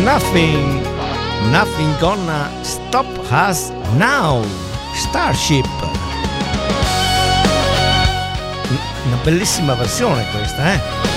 Nothing Gonna Stop Us Now, Starship. Una bellissima versione questa,